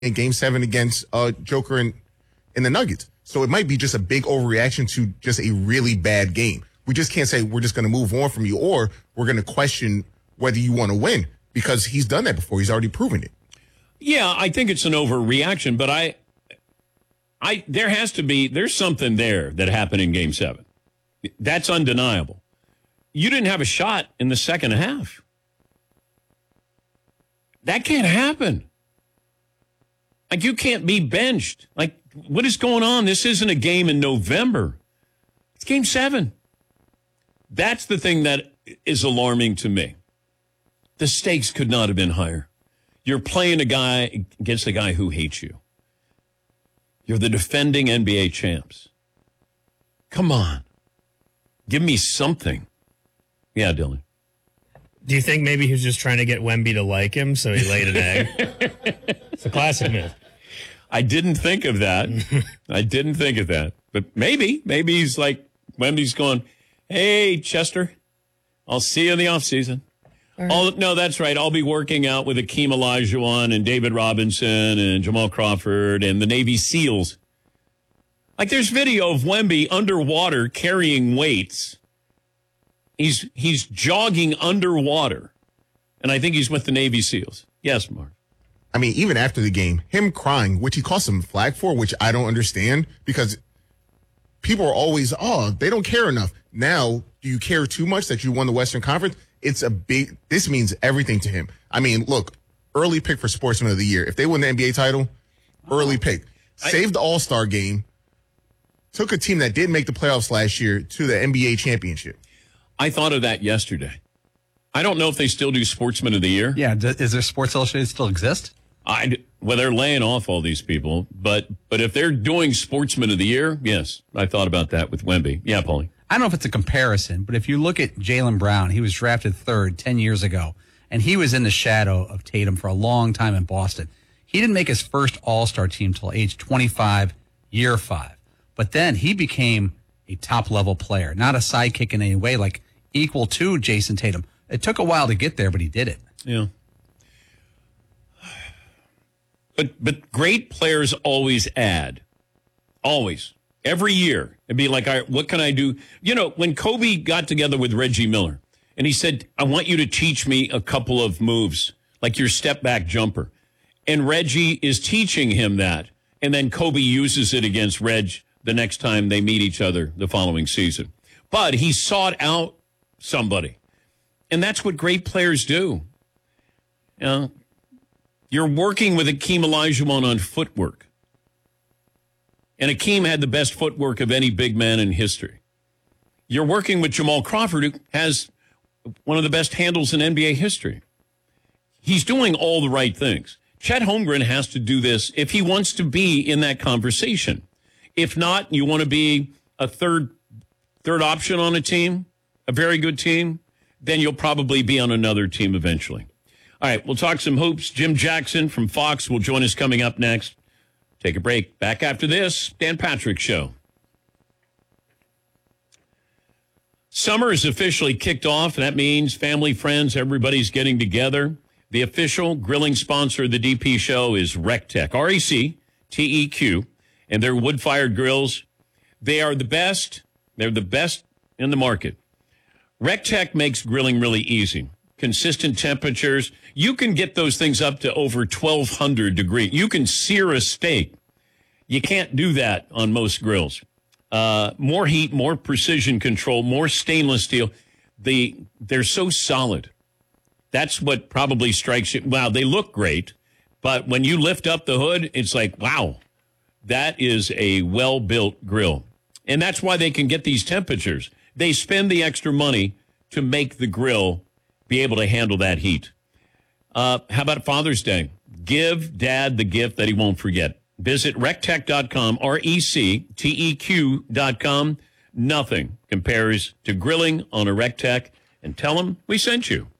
in Game 7 against Joker in the Nuggets. So it might be just a big overreaction to just a really bad game. We just can't say we're just going to move on from you or we're going to question whether you want to win because he's done that before. He's already proven it. Yeah, I think it's an overreaction, but there's something there that happened in Game 7. That's undeniable. You didn't have a shot in the second half. That can't happen. Like, you can't be benched. Like, what is going on? This isn't a game in November. It's Game 7. That's the thing that is alarming to me. The stakes could not have been higher. You're playing a guy against a guy who hates you. You're the defending NBA champs. Come on. Give me something. Yeah, Dylan. Do you think maybe he was just trying to get Wemby to like him, so he laid an egg? It's a classic move. I didn't think of that. But maybe he's like, Wemby's going, hey, Chester, I'll see you in the offseason. Right. No, that's right. I'll be working out with Akeem Olajuwon and David Robinson and Jamal Crawford and the Navy SEALs. Like, there's video of Wemby underwater carrying weights. He's jogging underwater. And I think he's with the Navy SEALs. Yes, Mark. I mean, even after the game, him crying, which he cost some flag for, which I don't understand, because people are always, they don't care enough. Now, do you care too much that you won the Western Conference? This means everything to him. I mean, look, early pick for Sportsman of the Year. If they win the NBA title, early pick. Saved the All-Star game. Took a team that did make the playoffs last year to the NBA championship. I thought of that yesterday. I don't know if they still do Sportsman of the Year. Yeah, is there Sports Illustrated still exist? Well, they're laying off all these people, but if they're doing Sportsman of the Year, yes, I thought about that with Wemby. Yeah, Paulie. I don't know if it's a comparison, but if you look at Jaylen Brown, he was drafted third 10 years ago, and he was in the shadow of Tatum for a long time in Boston. He didn't make his first All-Star team till age 25, year 5. But then he became a top-level player, not a sidekick in any way, like equal to Jason Tatum. It took a while to get there, but he did it. Yeah. But great players always add. Always. Every year. It'd be like, what can I do? You know, when Kobe got together with Reggie Miller, and he said, I want you to teach me a couple of moves, like your step-back jumper. And Reggie is teaching him that. And then Kobe uses it against Reg the next time they meet each other the following season. But he sought out somebody. And that's what great players do. You know, you're working with Akeem Olajuwon on footwork. And Akeem had the best footwork of any big man in history. You're working with Jamal Crawford, who has one of the best handles in NBA history. He's doing all the right things. Chet Holmgren has to do this if he wants to be in that conversation. If not, you want to be a third option on a team, a very good team, then you'll probably be on another team eventually. All right, we'll talk some hoops. Jim Jackson from Fox will join us coming up next. Take a break. Back after this, Dan Patrick Show. Summer is officially kicked off. That means family, friends, everybody's getting together. The official grilling sponsor of the DP Show is RecTeq, RecTeq, and their wood-fired grills. They are the best. They're the best in the market. RecTeq makes grilling really easy. Consistent temperatures. You can get those things up to over 1,200 degrees. You can sear a steak. You can't do that on most grills. More heat, more precision control, more stainless steel. They're so solid. That's what probably strikes you. Wow, they look great. But when you lift up the hood, it's like, wow, that is a well-built grill. And that's why they can get these temperatures. They spend the extra money to make the grill be able to handle that heat. How about Father's Day? Give Dad the gift that he won't forget. Visit recteq.com, RecTeq.com. Nothing compares to grilling on a RecTeq. And tell him we sent you.